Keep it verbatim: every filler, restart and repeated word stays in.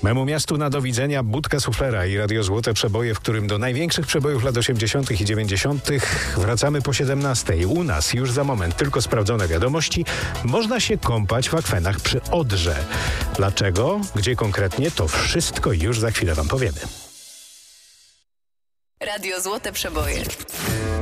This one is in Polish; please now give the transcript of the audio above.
Memu miastu na do widzenia Budka Suflera i Radio Złote Przeboje, w którym do największych przebojów lat osiemdziesiątych i dziewięćdziesiątych wracamy po siedemnastej. U nas już za moment tylko sprawdzone wiadomości. Można się kąpać w akwenach przy Odrze. Dlaczego? Gdzie konkretnie? To wszystko już za chwilę wam powiemy. Radio Złote Przeboje.